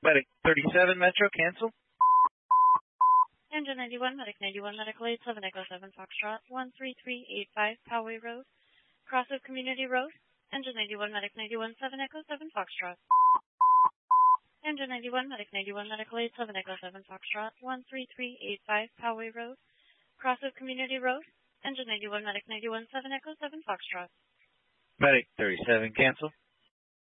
Medic 37, Metro, cancel. Engine 91, Medic 91, Medical Aid 7 Echo 7 Foxtrot, 13385 Poway Road, cross of Community Road. Engine 91, Medic 91, 7 Echo 7 Foxtrot. Engine 91, Medic 91, Medical Aid 7 Echo 7 Foxtrot, 13385 Poway Road, cross of Community Road. Engine 91, Medic 91, 7 Echo 7 Foxtrot. Medic 37, cancel.